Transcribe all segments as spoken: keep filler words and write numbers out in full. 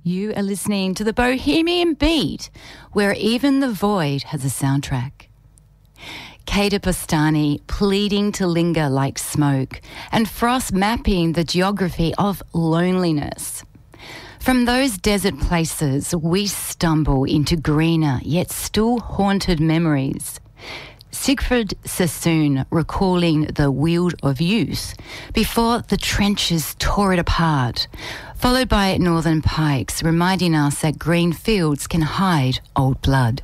You are listening to the Bohemian Beat, where even the void has a soundtrack. Kader Bustani pleading to linger like smoke, and Frost mapping the geography of loneliness. From those desert places, we stumble into greener yet still haunted memories. Siegfried Sassoon recalling the Weald of Youth before the trenches tore it apart, followed by Northern Pikes reminding us that green fields can hide old blood.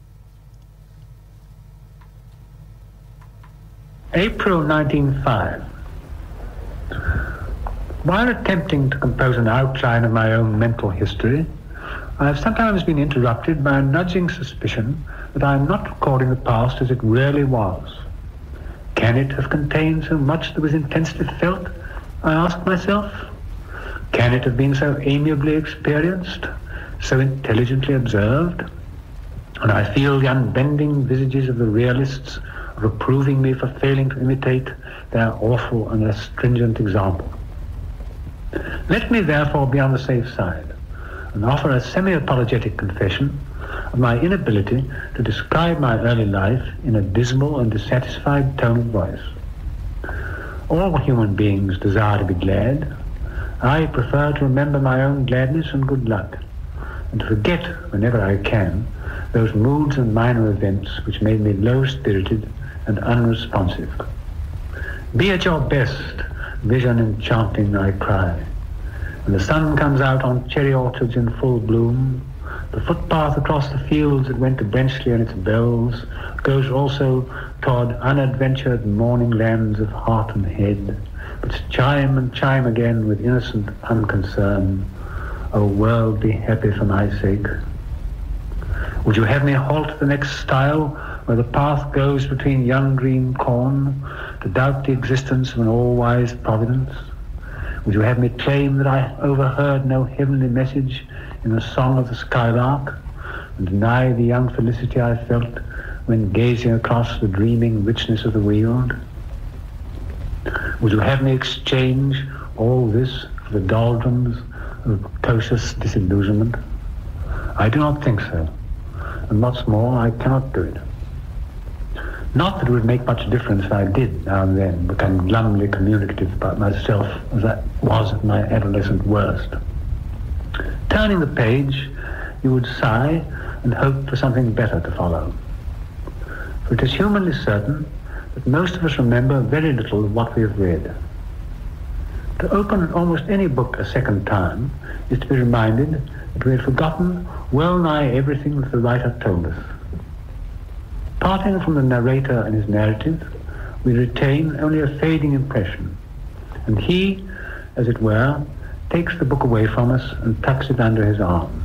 April nineteen oh five. While attempting to compose an outline of my own mental history, I have sometimes been interrupted by a nudging suspicion that I am not recording the past as it really was. Can it have contained so much that was intensely felt? I ask myself. Can it have been so amiably experienced, so intelligently observed? And I feel the unbending visages of the realists reproving me for failing to imitate their awful and astringent example. Let me therefore be on the safe side and offer a semi-apologetic confession of my inability to describe my early life in a dismal and dissatisfied tone of voice. All human beings desire to be glad. I prefer to remember my own gladness and good luck, and to forget, whenever I can, those moods and minor events which made me low-spirited and unresponsive. Be at your best, vision enchanting, I cry. When the sun comes out on cherry orchards in full bloom, the footpath across the fields that went to Brenchley and its bells goes also toward unadventured morning lands of heart and head, but chime and chime again with innocent unconcern. O world, be happy for my sake. Would you have me halt the next stile where the path goes between young green corn to doubt the existence of an all-wise providence? Would you have me claim that I overheard no heavenly message in the song of the skylark, and deny the young felicity I felt when gazing across the dreaming richness of the Weald? Would you have me exchange all this for the doldrums of precocious disillusionment? I do not think so, and what's more, I cannot do it. Not that it would make much difference if I did now and then become glumly communicative about myself as I was at my adolescent worst. Turning the page, you would sigh and hope for something better to follow. For it is humanly certain that most of us remember very little of what we have read. To open almost any book a second time is to be reminded that we had forgotten well nigh everything that the writer told us. Parting from the narrator and his narrative, we retain only a fading impression, and he, as it were, takes the book away from us and tucks it under his arm.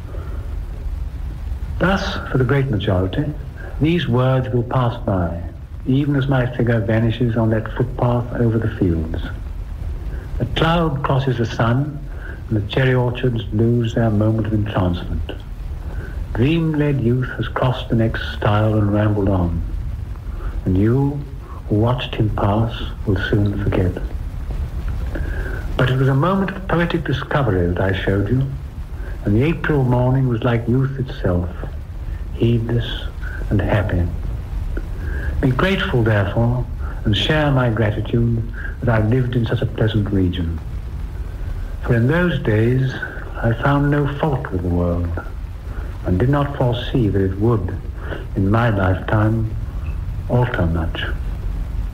Thus, for the great majority, these words will pass by, even as my figure vanishes on that footpath over the fields. A cloud crosses the sun, and the cherry orchards lose their moment of entrancement. Dream-led youth has crossed the next stile and rambled on, and you, who watched him pass, will soon forget. But it was a moment of poetic discovery that I showed you, and the April morning was like youth itself, heedless and happy. Be grateful, therefore, and share my gratitude that I lived in such a pleasant region. For in those days I found no fault with the world, and did not foresee that it would, in my lifetime, alter much.